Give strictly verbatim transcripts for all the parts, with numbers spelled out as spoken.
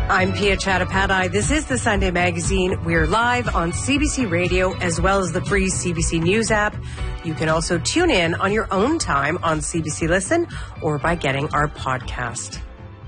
I'm Pia Chattopadhyay. This is the Sunday Magazine. We're live on C B C Radio as well as the free C B C News app. You can also tune in on your own time on C B C Listen or by getting our podcast.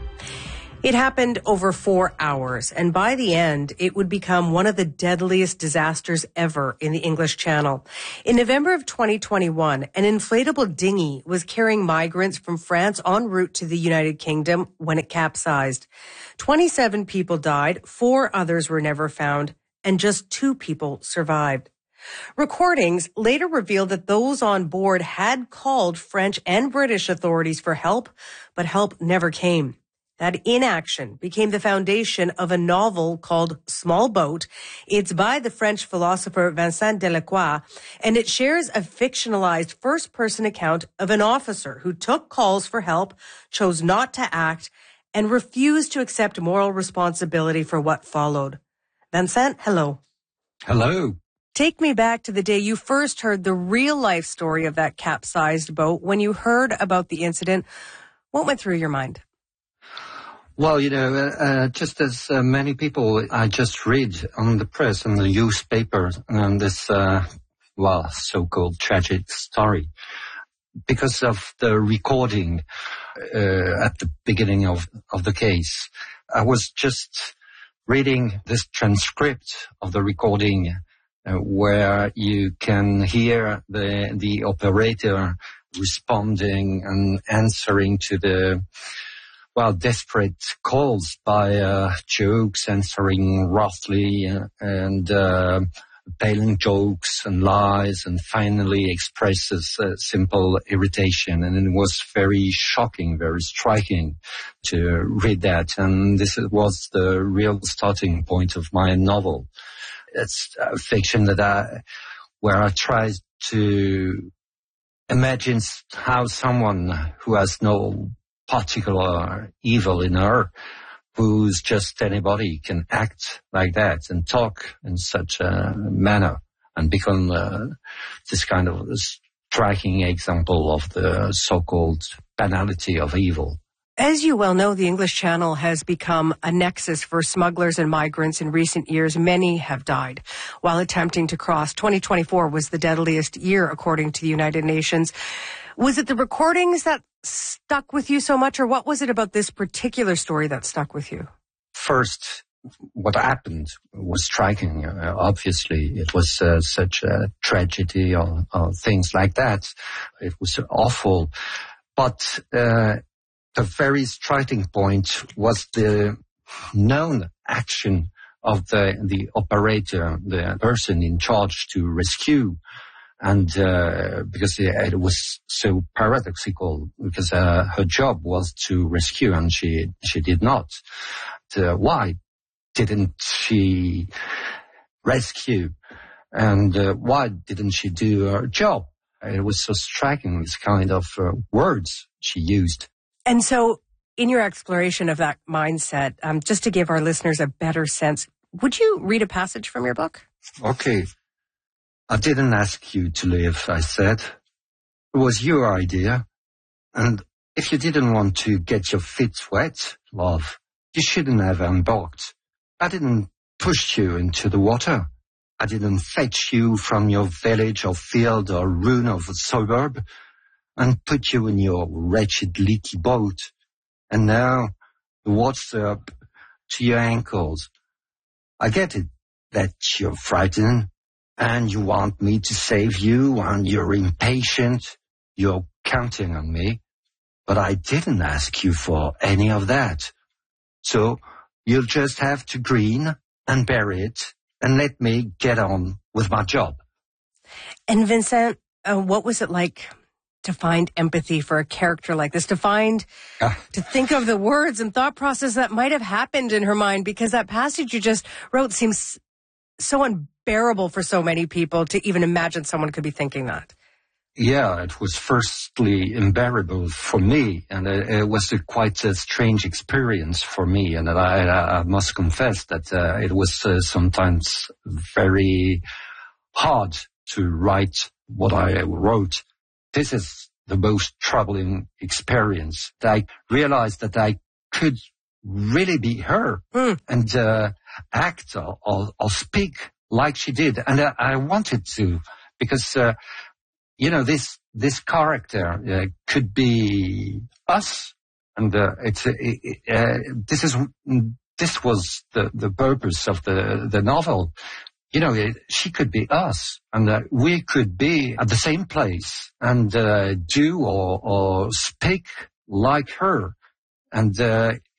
It happened over four hours, and by the end, it would become one of the deadliest disasters ever in the English Channel. In November of twenty twenty-one, an inflatable dinghy was carrying migrants from France en route to the United Kingdom when it capsized. twenty-seven people died, four others were never found, and just two people survived. Recordings later revealed that those on board had called French and British authorities for help, but help never came. That inaction became the foundation of a novel called Small Boat. It's by the French philosopher Vincent Delacroix, and it shares a fictionalized first-person account of an officer who took calls for help, chose not to act, and refused to accept moral responsibility for what followed. Vincent, hello. Hello. Take me back to the day you first heard the real-life story of that capsized boat. When you heard about the incident, what went through your mind? Well, you know, uh, just as uh, many people, I just read on the press and the newspaper on this, uh, well, so-called tragic story. Because of the recording uh, at the beginning of, of the case, I was just reading this transcript of the recording uh, where you can hear the the operator responding and answering to the well, desperate calls by uh, jokes, answering roughly uh, and uh, telling jokes and lies, and finally expresses uh, simple irritation. And it was very shocking, very striking to read that. And this was the real starting point of my novel. It's a fiction that I, where I tried to imagine how someone who has no particular evil in her, who's just anybody, can act like that and talk in such a manner and become uh, this kind of striking example of the so-called banality of evil. As you well know, the English Channel has become a nexus for smugglers and migrants in recent years. Many have died while attempting to cross. twenty twenty-four was the deadliest year, according to the United Nations. Was it the recordings that stuck with you so much, or what was it about this particular story that stuck with you? First, what happened was striking. Uh, obviously, it was uh, such a tragedy or, or things like that. It was awful. But uh, the very striking point was the known action of the, the operator, the person in charge to rescue. And uh, because it was so paradoxical, because uh, her job was to rescue, and she she did not. Uh, why didn't she rescue? And uh, why didn't she do her job? It was so striking, this kind of uh, words she used. And so, in your exploration of that mindset, um, just to give our listeners a better sense, would you read a passage from your book? Okay. I didn't ask you to live, I said. It was your idea. And if you didn't want to get your feet wet, love, you shouldn't have embarked. I didn't push you into the water. I didn't fetch you from your village or field or ruin of a suburb and put you in your wretched leaky boat. And now the water's up to your ankles. I get it that you're frightened. And you want me to save you, and you're impatient. You're counting on me. But I didn't ask you for any of that. So you'll just have to grin and bear it and let me get on with my job. And Vincent, uh, what was it like to find empathy for a character like this, to find, uh. to think of the words and thought process that might have happened in her mind? Because that passage you just wrote seems so unbearable for so many people to even imagine someone could be thinking that. Yeah, it was firstly unbearable for me, and it, it was a quite a strange experience for me, and I, I must confess that uh, it was uh, sometimes very hard to write what I wrote. This is the most troubling experience. I realized that I could really be her mm. and uh, act or, or, or speak like she did. And uh, I wanted to, because, uh, you know, this this character uh, could be us. And uh, it's uh, uh, this is this was the, the purpose of the, the novel. You know, it, she could be us, and uh, we could be at the same place and uh, do or, or speak like her. And uh,